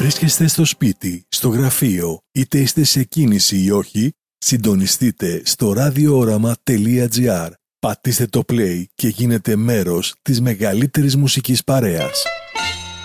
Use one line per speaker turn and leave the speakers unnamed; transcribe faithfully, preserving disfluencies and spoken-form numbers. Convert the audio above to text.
Βρίσκεστε στο σπίτι, στο γραφείο, είτε είστε σε κίνηση ή όχι, συντονιστείτε στο ραδιόοραμα τελεία τζι άρ. Πατήστε το play και γίνετε μέρος της μεγαλύτερης μουσικής παρέας.